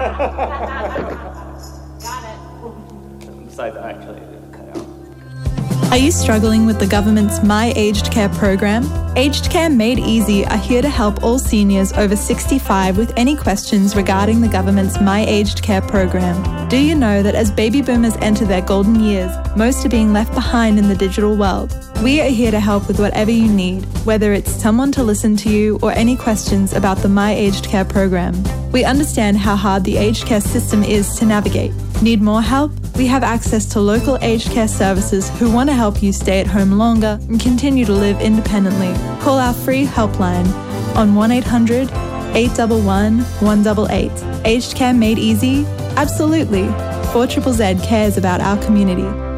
Got it. Besides, actually, cut out. Are you struggling with the government's My Aged Care program? Aged Care Made Easy are here to help all seniors over 65 with any questions regarding the government's My Aged Care program. Do you know that as baby boomers enter their golden years, most are being left behind in the digital world? We are here to help with whatever you need, whether it's someone to listen to you or any questions about the My Aged Care program. We understand how hard the aged care system is to navigate. Need more help? We have access to local aged care services who want to help you stay at home longer and continue to live independently. Call our free helpline on 1-800-811-188. Aged Care Made Easy? Absolutely. 4ZZZ cares about our community.